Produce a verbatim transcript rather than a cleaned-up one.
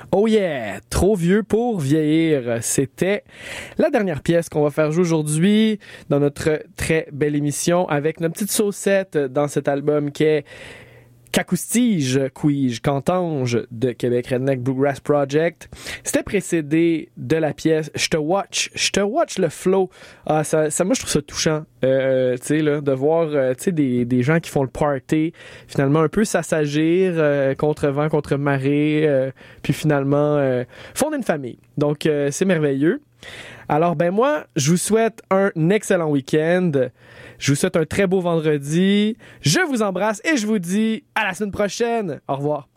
Oh yeah! Trop vieux pour vieillir. C'était la dernière pièce qu'on va faire jouer aujourd'hui dans notre très belle émission avec notre petite saucette dans cet album qui est Qu'acoustige, Quige, Cantange de Québec Redneck Bluegrass Project. C'était précédé de la pièce Je te watch, je te watch le flow. Ah, ça, ça, moi, je trouve ça touchant, euh, tu sais, là, de voir, euh, tu sais, des, des gens qui font le party, finalement, un peu s'assagir euh, contre vent, contre marée, euh, puis finalement, euh, fonder une famille. Donc, euh, c'est merveilleux. Alors, ben moi, je vous souhaite un excellent week-end. Je vous souhaite un très beau vendredi. Je vous embrasse et je vous dis à la semaine prochaine. Au revoir.